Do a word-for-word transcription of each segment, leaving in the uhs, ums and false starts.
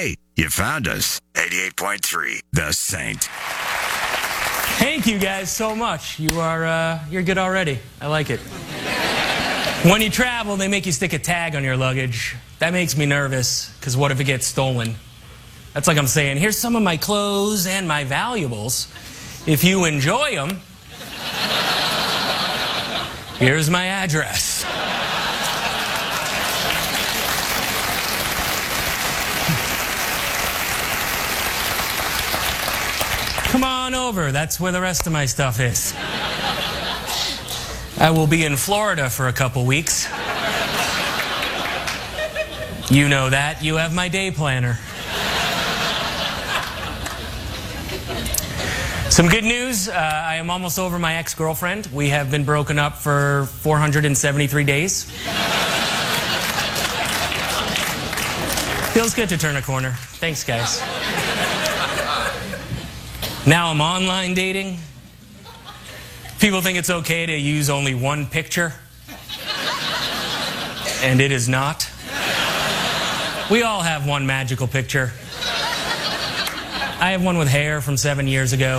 Hey, you found us. eighty-eight point three, The Saint. Thank you guys so much. You are, uh, you're good already. I like it. When you travel, they make you stick a tag on your luggage. That makes me nervous, because what if it gets stolen? That's like I'm saying, here's some of my clothes and my valuables. If you enjoy them, here's my address. Come on over. That's where the rest of my stuff is. I will be in Florida for a couple weeks. You know that. You have my day planner. Some good news. Uh, I am almost over my ex-girlfriend. We have been broken up for four hundred seventy-three days. Feels good to turn a corner. Thanks, guys. Now I'm online dating. People think it's okay to use only one picture. And it is not. We all have one magical picture. I have one with hair from seven years ago.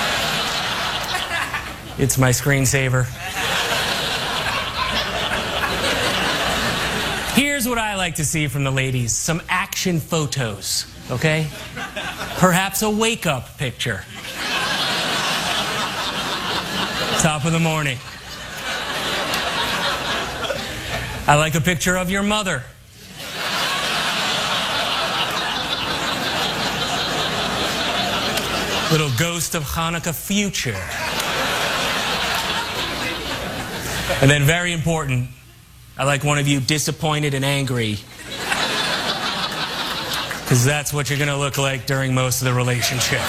It's my screensaver. Here's what I like to see from the ladies. Some action photos, okay? Perhaps a wake-up picture. Top of the morning. I like a picture of your mother. Little ghost of Hanukkah future. And then very important, I like one of you disappointed and angry. Because that's what you're going to look like during most of the relationship.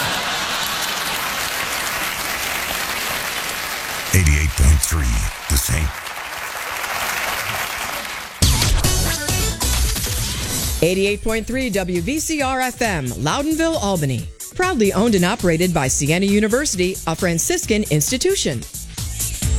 eighty-eight point three, The Saint. eighty-eight point three W V C R F M, Loudonville, Albany. Proudly owned and operated by Siena University, a Franciscan institution.